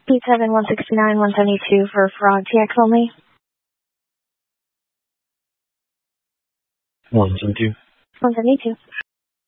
B7 169 172 for Frog TX only. 172. 172.